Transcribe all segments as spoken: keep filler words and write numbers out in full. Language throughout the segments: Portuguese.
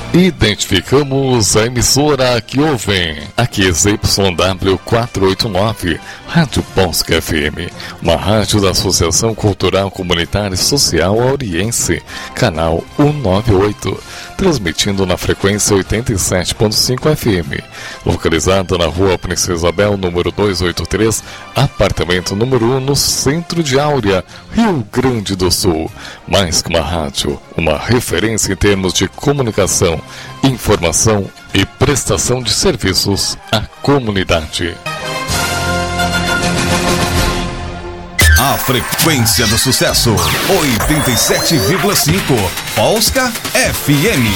Identificamos a emissora que ouvem. Aqui é Z Y W quatrocentos e oitenta e nove, Rádio Polska F M, uma rádio da Associação Cultural Comunitária e Social Auriense, canal cento e noventa e oito, transmitindo na frequência oitenta e sete ponto cinco F M, localizada na Rua Princesa Isabel, número duzentos e oitenta e três, apartamento número um, no centro de Áurea, Rio Grande do Sul. Mais que uma rádio, uma referência em termos de comunicação, informação e prestação de serviços à comunidade. A frequência do sucesso, oitenta e sete vírgula cinco, Polska F M.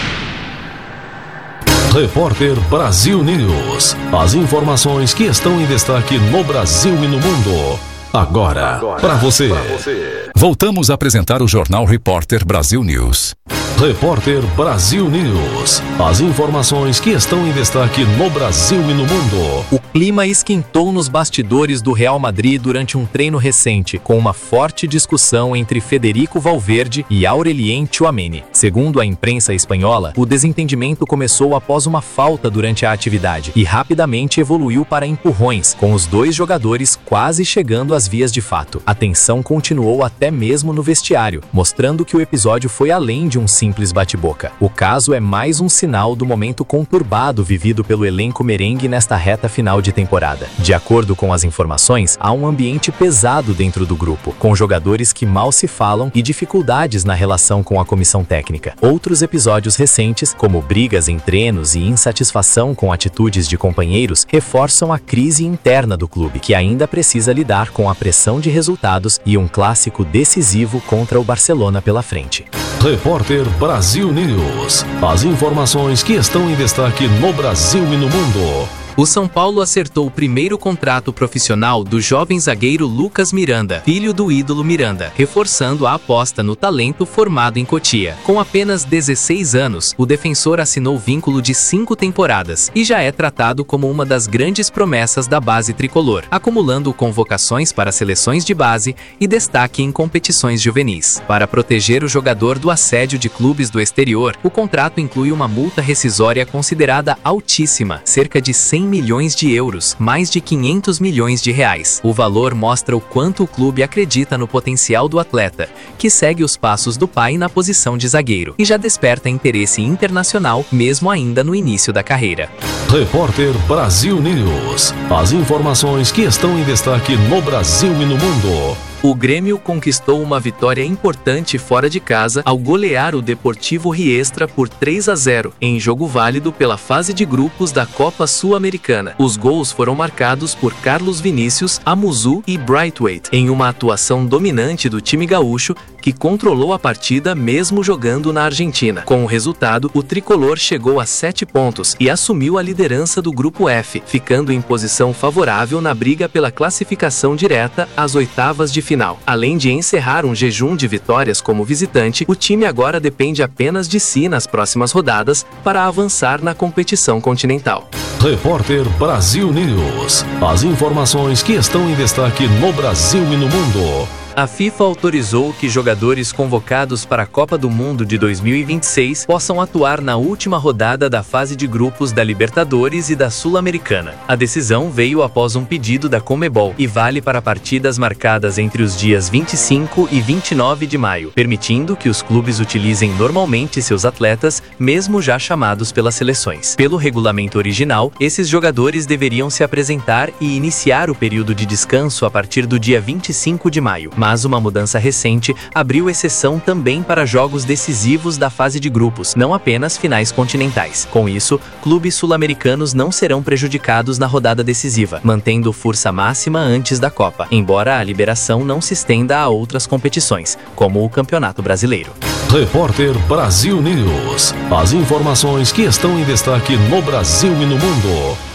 Repórter Brasil News. As informações que estão em destaque no Brasil e no mundo. Agora, Agora para você. você. Voltamos a apresentar o Jornal Repórter Brasil News. Repórter Brasil News. As informações que estão em destaque no Brasil e no mundo. O clima esquentou nos bastidores do Real Madrid durante um treino recente, com uma forte discussão entre Federico Valverde e Aurelien Tchouaméni. Segundo a imprensa espanhola, o desentendimento começou após uma falta durante a atividade e rapidamente evoluiu para empurrões, com os dois jogadores quase chegando às vias de fato. A tensão continuou até mesmo no vestiário, mostrando que o episódio foi além de um simples simples bate-boca. O caso é mais um sinal do momento conturbado vivido pelo elenco merengue nesta reta final de temporada. De acordo com as informações, há um ambiente pesado dentro do grupo, com jogadores que mal se falam e dificuldades na relação com a comissão técnica. Outros episódios recentes, como brigas em treinos e insatisfação com atitudes de companheiros, reforçam a crise interna do clube, que ainda precisa lidar com a pressão de resultados e um clássico decisivo contra o Barcelona pela frente. Repórter Brasil News. As informações que estão em destaque no Brasil e no mundo. O São Paulo acertou o primeiro contrato profissional do jovem zagueiro Lucas Miranda, filho do ídolo Miranda, reforçando a aposta no talento formado em Cotia. Com apenas dezesseis anos, o defensor assinou vínculo de cinco temporadas e já é tratado como uma das grandes promessas da base tricolor, acumulando convocações para seleções de base e destaque em competições juvenis. Para proteger o jogador do assédio de clubes do exterior, o contrato inclui uma multa rescisória considerada altíssima, cerca de cem milhões de euros, mais de quinhentos milhões de reais. O valor mostra o quanto o clube acredita no potencial do atleta, que segue os passos do pai na posição de zagueiro e já desperta interesse internacional, mesmo ainda no início da carreira. Repórter Brasil News. As informações que estão em destaque no Brasil e no mundo. O Grêmio conquistou uma vitória importante fora de casa ao golear o Deportivo Riestra por três a zero, em jogo válido pela fase de grupos da Copa Sul-Americana. Os gols foram marcados por Carlos Vinícius, Amuzu e Braithwaite, em uma atuação dominante do time gaúcho, que controlou a partida mesmo jogando na Argentina. Com o resultado, o tricolor chegou a sete pontos e assumiu a liderança do Grupo F, ficando em posição favorável na briga pela classificação direta às oitavas de final. Além de encerrar um jejum de vitórias como visitante, o time agora depende apenas de si nas próximas rodadas para avançar na competição continental. Repórter Brasil News. As informações que estão em destaque no Brasil e no mundo. A FIFA autorizou que jogadores convocados para a Copa do Mundo de dois mil e vinte e seis possam atuar na última rodada da fase de grupos da Libertadores e da Sul-Americana. A decisão veio após um pedido da Conmebol e vale para partidas marcadas entre os dias vinte e cinco e vinte e nove de maio, permitindo que os clubes utilizem normalmente seus atletas, mesmo já chamados pelas seleções. Pelo regulamento original, esses jogadores deveriam se apresentar e iniciar o período de descanso a partir do dia vinte e cinco de maio. Mas uma mudança recente abriu exceção também para jogos decisivos da fase de grupos, não apenas finais continentais. Com isso, clubes sul-americanos não serão prejudicados na rodada decisiva, mantendo força máxima antes da Copa, embora a liberação não se estenda a outras competições, como o Campeonato Brasileiro. Repórter Brasil News. As informações que estão em destaque no Brasil e no mundo.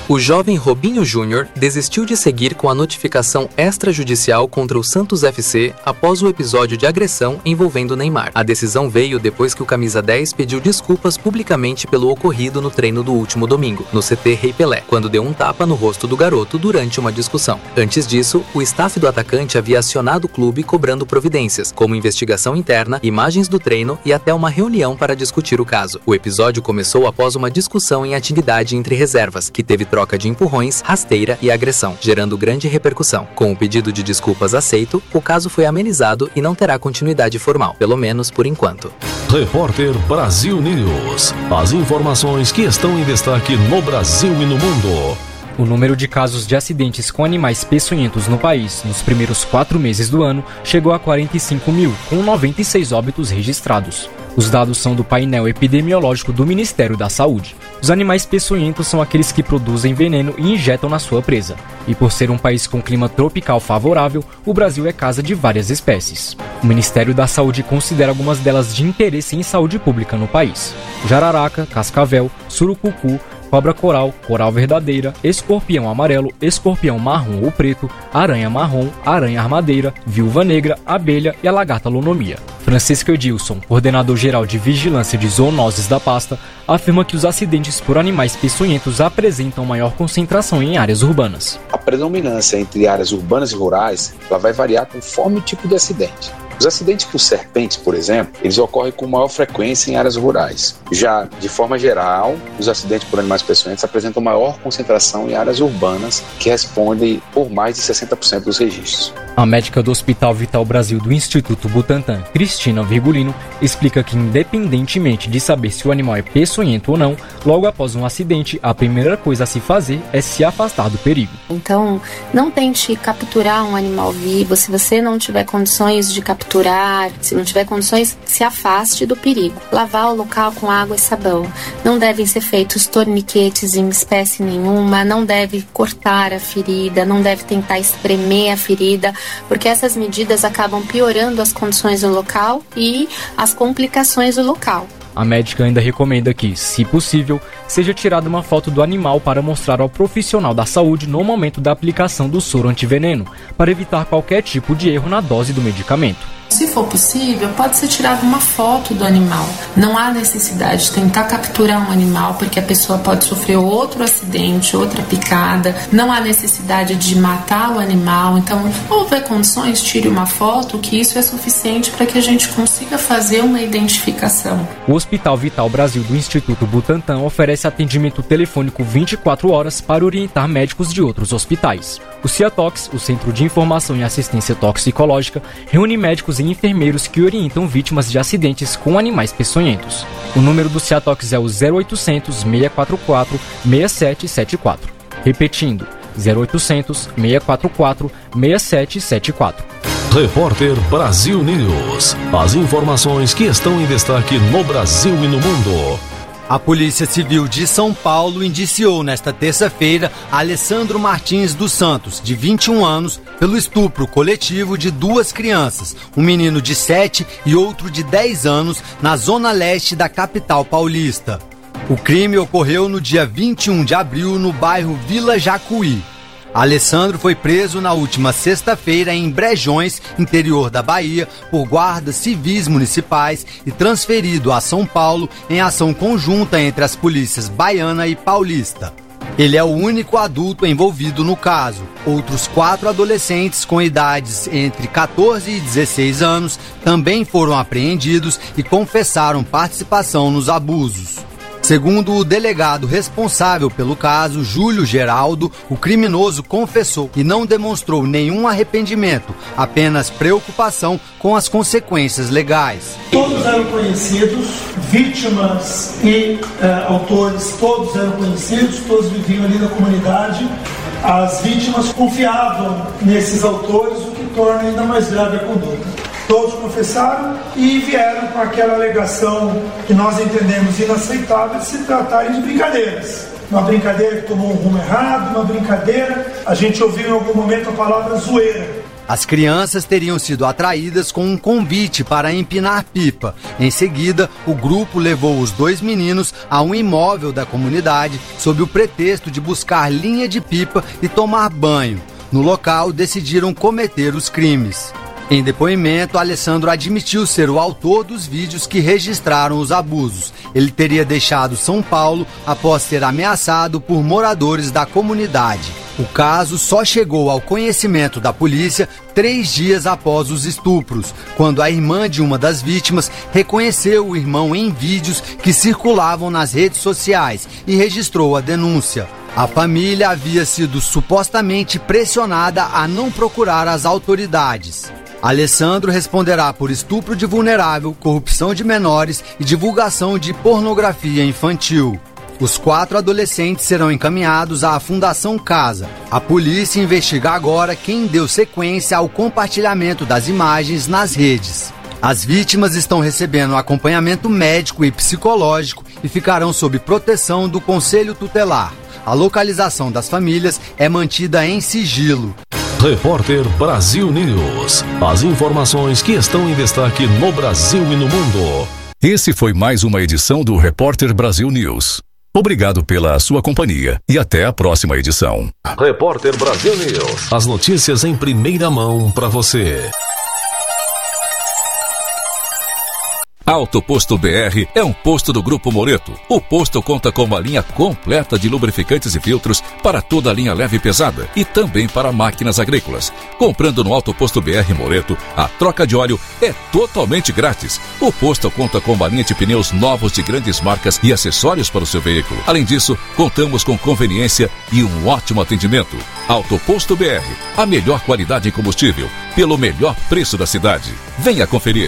O jovem Robinho Júnior desistiu de seguir com a notificação extrajudicial contra o Santos F C após o episódio de agressão envolvendo Neymar. A decisão veio depois que o camisa dez pediu desculpas publicamente pelo ocorrido no treino do último domingo, no C T Rei Pelé, quando deu um tapa no rosto do garoto durante uma discussão. Antes disso, o staff do atacante havia acionado o clube cobrando providências, como investigação interna, imagens do treino e até uma reunião para discutir o caso. O episódio começou após uma discussão em atividade entre reservas, que teve troca de empurrões, rasteira e agressão, gerando grande repercussão. Com o pedido de desculpas aceito, o caso foi amenizado e não terá continuidade formal, pelo menos por enquanto. Repórter Brasil News. As informações que estão em destaque no Brasil e no mundo. O número de casos de acidentes com animais peçonhentos no país nos primeiros quatro meses do ano chegou a quarenta e cinco mil, com noventa e seis óbitos registrados. Os dados são do painel epidemiológico do Ministério da Saúde. Os animais peçonhentos são aqueles que produzem veneno e injetam na sua presa. E por ser um país com clima tropical favorável, o Brasil é casa de várias espécies. O Ministério da Saúde considera algumas delas de interesse em saúde pública no país: jararaca, cascavel, surucucu, cobra-coral, coral verdadeira, escorpião amarelo, escorpião marrom ou preto, aranha marrom, aranha armadeira, viúva negra, abelha e a lagarta lonomia. Francisco Edilson, coordenador-geral de Vigilância de Zoonoses da pasta, afirma que os acidentes por animais peçonhentos apresentam maior concentração em áreas urbanas. A predominância entre áreas urbanas e rurais ela vai variar conforme o tipo de acidente. Os acidentes por serpentes, por exemplo, eles ocorrem com maior frequência em áreas rurais. Já, de forma geral, os acidentes por animais peçonhentos apresentam maior concentração em áreas urbanas, que respondem por mais de sessenta por cento dos registros. A médica do Hospital Vital Brasil do Instituto Butantan, Cristina Virgulino, explica que, independentemente de saber se o animal é peçonhento ou não, logo após um acidente, a primeira coisa a se fazer é se afastar do perigo. Então, não tente capturar um animal vivo. Se você não tiver condições de capturar, se não tiver condições, se afaste do perigo. Lavar o local com água e sabão. Não devem ser feitos torniquetes em espécie nenhuma, não deve cortar a ferida, não deve tentar espremer a ferida, porque essas medidas acabam piorando as condições do local e as complicações do local. A médica ainda recomenda que, se possível, seja tirada uma foto do animal para mostrar ao profissional da saúde no momento da aplicação do soro antiveneno, para evitar qualquer tipo de erro na dose do medicamento. Se for possível, pode ser tirada uma foto do animal. Não há necessidade de tentar capturar um animal, porque a pessoa pode sofrer outro acidente, outra picada. Não há necessidade de matar o animal. Então, se houver condições, tire uma foto, que isso é suficiente para que a gente consiga fazer uma identificação. O Hospital Vital Brasil do Instituto Butantan oferece atendimento telefônico vinte e quatro horas para orientar médicos de outros hospitais. O CIATOX, o Centro de Informação e Assistência Toxicológica, reúne médicos e enfermeiros que orientam vítimas de acidentes com animais peçonhentos. O número do CIATOX é o zero oitocentos, seis quatro quatro, seis sete sete quatro. Repetindo, zero oitocentos, seis quatro quatro, seis sete sete quatro. Repórter Brasil News. As informações que estão em destaque no Brasil e no mundo. A Polícia Civil de São Paulo indiciou nesta terça-feira Alessandro Martins dos Santos, de vinte e um anos, pelo estupro coletivo de duas crianças, um menino de sete e outro de dez anos, na zona leste da capital paulista. O crime ocorreu no dia vinte e um de abril no bairro Vila Jacuí. Alessandro foi preso na última sexta-feira em Brejões, interior da Bahia, por guardas civis municipais e transferido a São Paulo em ação conjunta entre as polícias baiana e paulista. Ele é o único adulto envolvido no caso. Outros quatro adolescentes com idades entre quatorze e dezesseis anos também foram apreendidos e confessaram participação nos abusos. Segundo o delegado responsável pelo caso, Júlio Geraldo, o criminoso confessou e não demonstrou nenhum arrependimento, apenas preocupação com as consequências legais. Todos eram conhecidos, vítimas e uh, autores, todos eram conhecidos, todos viviam ali na comunidade. As vítimas confiavam nesses autores, o que torna ainda mais grave a conduta. Todos confessaram e vieram com aquela alegação que nós entendemos inaceitável de se tratarem de brincadeiras. Uma brincadeira que tomou um rumo errado, uma brincadeira, a gente ouviu em algum momento a palavra zoeira. As crianças teriam sido atraídas com um convite para empinar pipa. Em seguida, o grupo levou os dois meninos a um imóvel da comunidade sob o pretexto de buscar linha de pipa e tomar banho. No local, decidiram cometer os crimes. Em depoimento, Alessandro admitiu ser o autor dos vídeos que registraram os abusos. Ele teria deixado São Paulo após ser ameaçado por moradores da comunidade. O caso só chegou ao conhecimento da polícia três dias após os estupros, quando a irmã de uma das vítimas reconheceu o irmão em vídeos que circulavam nas redes sociais e registrou a denúncia. A família havia sido supostamente pressionada a não procurar as autoridades. Alessandro responderá por estupro de vulnerável, corrupção de menores e divulgação de pornografia infantil. Os quatro adolescentes serão encaminhados à Fundação Casa. A polícia investiga agora quem deu sequência ao compartilhamento das imagens nas redes. As vítimas estão recebendo acompanhamento médico e psicológico e ficarão sob proteção do Conselho Tutelar. A localização das famílias é mantida em sigilo. Repórter Brasil News. As informações que estão em destaque no Brasil e no mundo. Esse foi mais uma edição do Repórter Brasil News. Obrigado pela sua companhia e até a próxima edição. Repórter Brasil News. As notícias em primeira mão para você. Auto Posto B R é um posto do Grupo Moreto. O posto conta com uma linha completa de lubrificantes e filtros para toda a linha leve e pesada e também para máquinas agrícolas. Comprando no Auto Posto B R Moreto, a troca de óleo é totalmente grátis. O posto conta com uma linha de pneus novos de grandes marcas e acessórios para o seu veículo. Além disso, contamos com conveniência e um ótimo atendimento. Auto Posto B R, a melhor qualidade em combustível, pelo melhor preço da cidade. Venha conferir.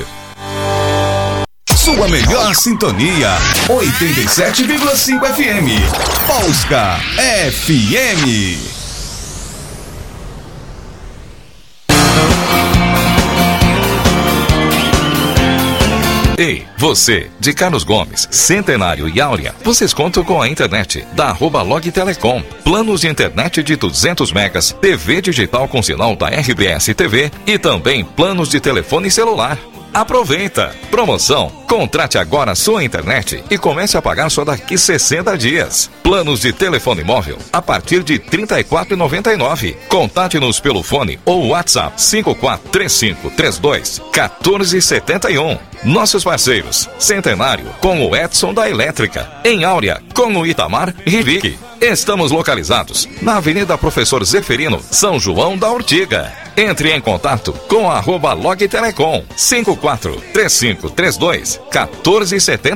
Sua melhor sintonia, oitenta e sete vírgula cinco F M. Polska F M. Ei, você, de Carlos Gomes, Centenário e Áurea, vocês contam com a internet da arroba Log Telecom. Planos de internet de duzentos megas, T V digital com sinal da R B S T V e também planos de telefone celular. Aproveita! Promoção! Contrate agora a sua internet e comece a pagar só daqui sessenta dias. Planos de telefone móvel a partir de trinta e quatro reais e noventa e nove centavos. Contate-nos pelo fone ou WhatsApp cinco quatro três cinco três dois um quatro sete um. Nossos parceiros: Centenário com o Edson da Elétrica, em Áurea com o Itamar Rivic. Estamos localizados na Avenida Professor Zeferino, São João da Ortiga. Entre em contato com a arroba Log Telecom cinco quatro três cinco três dois um quatro sete